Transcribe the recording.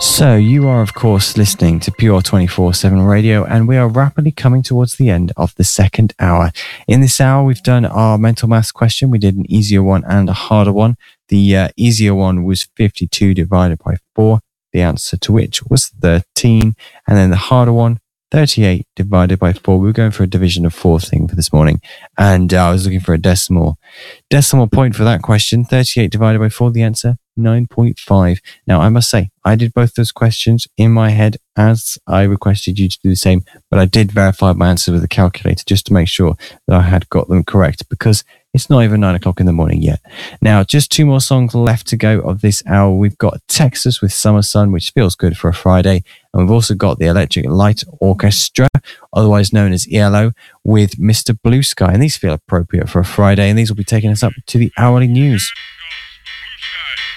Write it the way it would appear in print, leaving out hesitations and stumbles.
So, you are, of course, listening to Pure 24/7 Radio, and we are rapidly coming towards the end of the second hour. In this hour, we've done our mental maths question. We did an easier one and a harder one. The easier one was 52 divided by 4, the answer to which was 13. And then the harder one, 38 divided by 4. We were going for a division of 4 thing for this morning, and I was looking for a decimal point for that question. 38 divided by 4, the answer, 9.5. Now, I must say, I did both those questions in my head as I requested you to do the same, but I did verify my answer with the calculator just to make sure that I had got them correct, because it's not even 9 o'clock in the morning yet. Now, just 2 more songs left to go of this hour. We've got Texas with Summer Sun, which feels good for a Friday. And we've also got the Electric Light Orchestra, otherwise known as ELO, with Mr. Blue Sky. And these feel appropriate for a Friday. And these will be taking us up to the hourly news. Blue Sky.